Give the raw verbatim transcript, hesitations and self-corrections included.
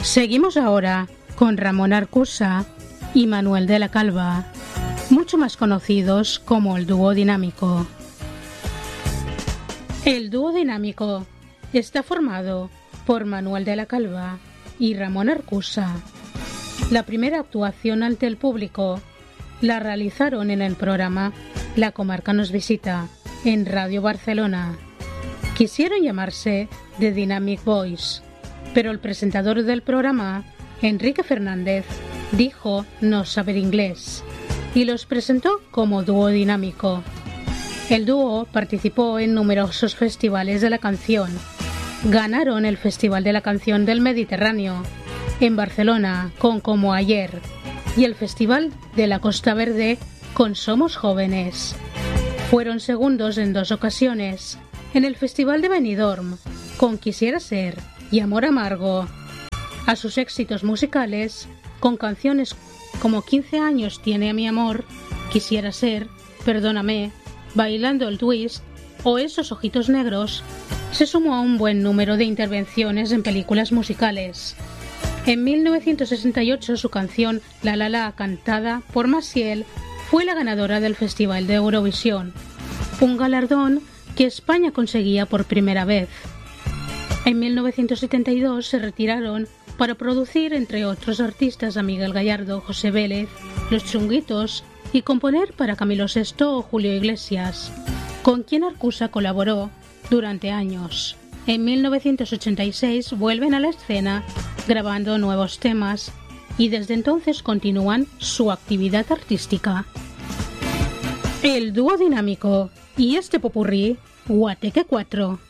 Seguimos ahora con Ramón Arcusa y Manuel de la Calva, mucho más conocidos como el dúo dinámico. El dúo dinámico está formado por Manuel de la Calva y Ramón Arcusa. La primera actuación ante el público la realizaron en el programa La Comarca nos visita, en Radio Barcelona. Quisieron llamarse The Dynamic Boys, pero el presentador del programa, Enrique Fernández, dijo no saber inglés y los presentó como dúo dinámico. El dúo participó en numerosos festivales de la canción. Ganaron el Festival de la Canción del Mediterráneo en Barcelona con Como Ayer y el Festival de la Costa Verde con Somos Jóvenes. Fueron segundos en dos ocasiones en el Festival de Benidorm con Quisiera Ser y Amor Amargo. A sus éxitos musicales, con canciones como quince años tiene mi amor, Quisiera Ser, Perdóname, Bailando el Twist o Esos ojitos negros, se sumó a un buen número de intervenciones en películas musicales. En mil novecientos sesenta y ocho su canción La La La, cantada por Maciel, fue la ganadora del Festival de Eurovisión, un galardón que España conseguía por primera vez. En mil novecientos setenta y dos se retiraron para producir, entre otros artistas, a Miguel Gallardo, José Vélez, Los Chunguitos y componer para Camilo Sesto o Julio Iglesias, con quien Arcusa colaboró durante años. En mil novecientos ochenta y seis vuelven a la escena grabando nuevos temas y desde entonces continúan su actividad artística. El dúo dinámico y este popurrí, Guateque cuatro.